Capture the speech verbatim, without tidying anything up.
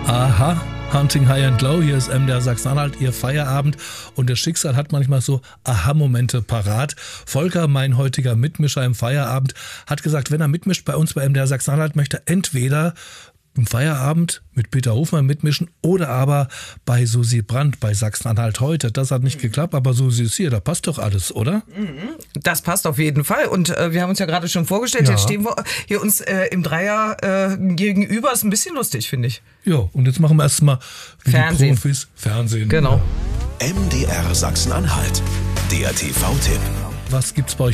Aha, Hunting High and Low, hier ist M D R Sachsen-Anhalt, Ihr Feierabend, und das Schicksal hat manchmal so Aha-Momente parat. Volker, mein heutiger Mitmischer im Feierabend, hat gesagt, wenn er mitmischt bei uns bei M D R Sachsen-Anhalt, möchte er entweder im Feierabend mit Peter Hofmann mitmischen oder aber bei Susi Brandt bei Sachsen-Anhalt heute. Das hat nicht geklappt, aber Susi ist hier, da passt doch alles, oder? Das passt auf jeden Fall, und äh, wir haben uns ja gerade schon vorgestellt, Ja. Jetzt stehen wir hier uns äh, im Dreier äh, gegenüber, ist ein bisschen lustig, finde ich. Ja, und jetzt machen wir erstmal wie Fernsehen. die Profis Fernsehen. Genau. M D R Sachsen-Anhalt, der T V-Tipp. Was gibt's bei euch